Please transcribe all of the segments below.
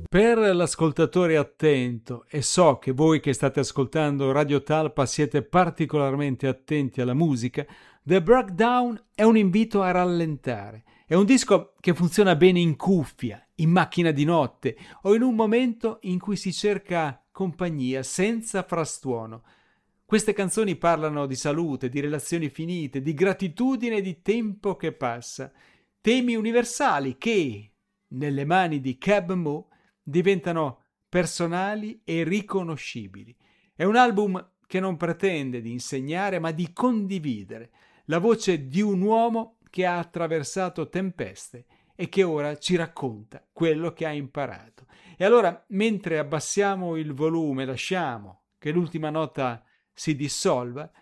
Per l'ascoltatore attento, e so che voi che state ascoltando Radio Talpa siete particolarmente attenti alla musica, The Breakdown è un invito a rallentare. È un disco che funziona bene in cuffia, in macchina di notte o in un momento in cui si cerca compagnia senza frastuono. Queste canzoni parlano di salute, di relazioni finite, di gratitudine e di tempo che passa. Temi universali che, nelle mani di Keb' Mo', diventano personali e riconoscibili. È un album che non pretende di insegnare, ma di condividere la voce di un uomo che ha attraversato tempeste e che ora ci racconta quello che ha imparato. E allora, mentre abbassiamo il volume, lasciamo che l'ultima nota si dissolva,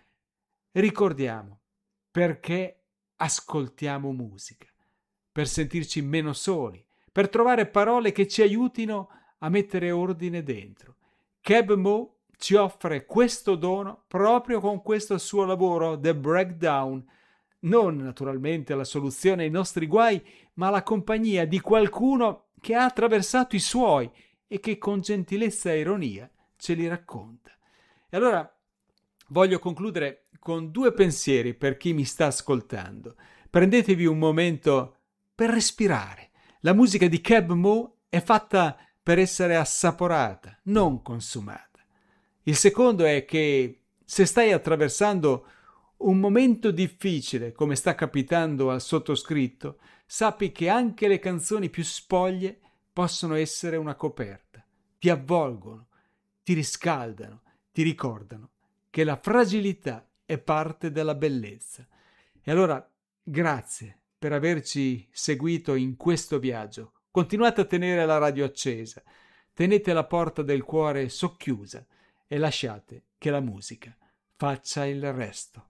ricordiamo perché ascoltiamo musica, per sentirci meno soli, per trovare parole che ci aiutino a mettere ordine dentro. Keb' Mo' ci offre questo dono proprio con questo suo lavoro, The Breakdown, non naturalmente la soluzione ai nostri guai, ma la compagnia di qualcuno che ha attraversato i suoi e che con gentilezza e ironia ce li racconta. E allora voglio concludere con due pensieri per chi mi sta ascoltando. Prendetevi un momento per respirare. La musica di Keb' Mo' è fatta per essere assaporata, non consumata. Il secondo è che se stai attraversando un momento difficile, come sta capitando al sottoscritto, sappi che anche le canzoni più spoglie possono essere una coperta. Ti avvolgono, ti riscaldano, ti ricordano che la fragilità è parte della bellezza. E allora, grazie per averci seguito in questo viaggio. Continuate a tenere la radio accesa, tenete la porta del cuore socchiusa e lasciate che la musica faccia il resto.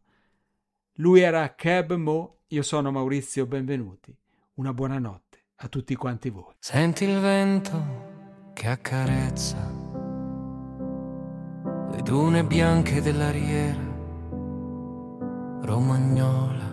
Lui era Keb' Mo', io sono Maurizio Benvenuti. Una buona notte a tutti quanti voi. Senti il vento che accarezza le dune bianche della riera romagnola.